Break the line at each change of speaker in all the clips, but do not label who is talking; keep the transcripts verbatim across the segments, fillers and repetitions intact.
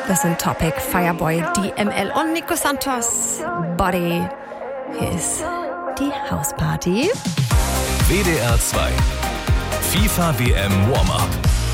Das sind Topic, Fireboy, D M L und Nico Santos. Body. Hier ist die Hausparty.
W D R zwei. FIFA W M Warm-Up.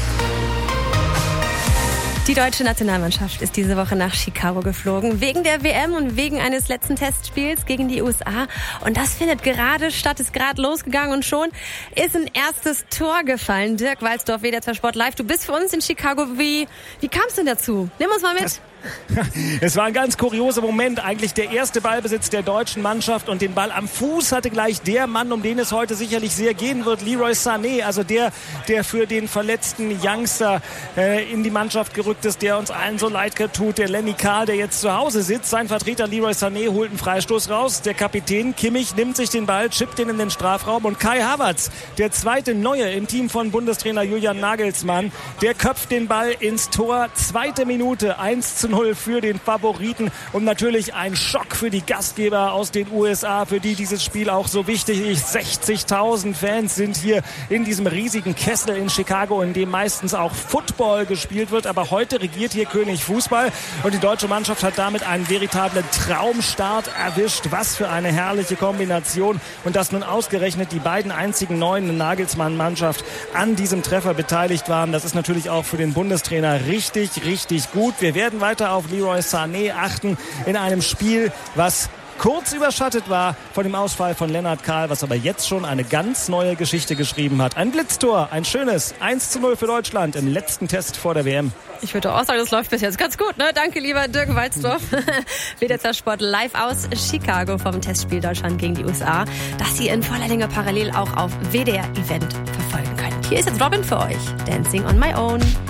Die deutsche Nationalmannschaft ist diese Woche nach Chicago geflogen, wegen der W M und wegen eines letzten Testspiels gegen die U S A. Und das findet gerade statt, ist gerade losgegangen und schon ist ein erstes Tor gefallen. Dirk Walzdorf, W D R zwei Sport Live, du bist für uns in Chicago. Wie, wie kam es denn dazu? Nimm uns mal mit.
Das Es war ein ganz kurioser Moment, eigentlich der erste Ballbesitz der deutschen Mannschaft und den Ball am Fuß hatte gleich der Mann, um den es heute sicherlich sehr gehen wird, Leroy Sané, also der, der für den verletzten Youngster äh, in die Mannschaft gerückt ist, der uns allen so leid tut, der Lenny Kahl, der jetzt zu Hause sitzt. Sein Vertreter Leroy Sané holt einen Freistoß raus, der Kapitän Kimmich nimmt sich den Ball, chippt ihn in den Strafraum und Kai Havertz, der zweite Neue im Team von Bundestrainer Julian Nagelsmann, der köpft den Ball ins Tor, zweite Minute, eins zu null für den Favoriten und natürlich ein Schock für die Gastgeber aus den U S A, für die dieses Spiel auch so wichtig ist. sechzigtausend Fans sind hier in diesem riesigen Kessel in Chicago, in dem meistens auch Football gespielt wird, aber heute regiert hier König Fußball und die deutsche Mannschaft hat damit einen veritablen Traumstart erwischt. Was für eine herrliche Kombination und dass nun ausgerechnet die beiden einzigen neuen Nagelsmann-Mannschaft an diesem Treffer beteiligt waren, das ist natürlich auch für den Bundestrainer richtig, richtig gut. Wir werden weiter auf Leroy Sané achten in einem Spiel, was kurz überschattet war von dem Ausfall von Lennart Kahl, was aber jetzt schon eine ganz neue Geschichte geschrieben hat. Ein Blitztor, ein schönes eins zu null für Deutschland im letzten Test vor der W M.
Ich würde auch sagen, das läuft bis jetzt ganz gut, ne? Danke, lieber Dirk Walzdorf. W D R zwei Sport live aus Chicago vom Testspiel Deutschland gegen die U S A, das Sie in voller Länge parallel auch auf W D R Event verfolgen können. Hier ist jetzt Robin für euch. Dancing on my own.